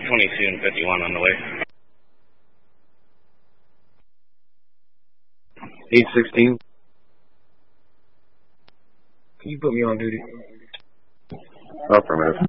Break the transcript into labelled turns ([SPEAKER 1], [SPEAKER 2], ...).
[SPEAKER 1] 22 and 51 on the way.
[SPEAKER 2] 816.
[SPEAKER 3] Can you put me on duty?
[SPEAKER 2] Affirmative.